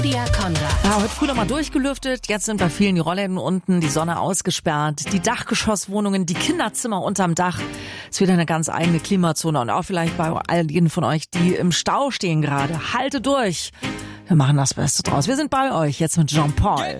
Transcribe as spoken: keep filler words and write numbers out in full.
Claudia Konrad. Ja, heute früh noch mal durchgelüftet. Jetzt sind bei vielen die Rollläden unten, die Sonne ausgesperrt, die Dachgeschosswohnungen, die Kinderzimmer unterm Dach. Ist wieder eine ganz eigene Klimazone. Und auch vielleicht bei all jenen von euch, die im Stau stehen gerade. Halte durch. Wir machen das Beste draus. Wir sind bei euch jetzt mit Jean Paul.